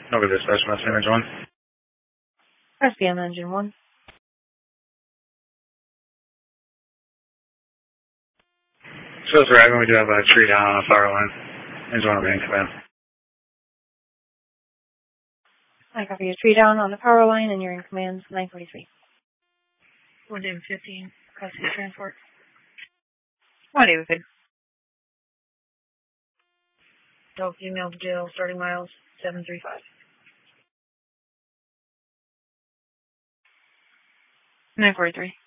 Nova Dispatch, Master Image 1. SBM Engine 1. So it's arriving. We do have a tree down on the power line. Engine 1 will be in command. I copy a tree down on the power line, and you're in command 943. 1 David 15, custody transport. 1 David 15. No female to jail, starting miles 735. 943.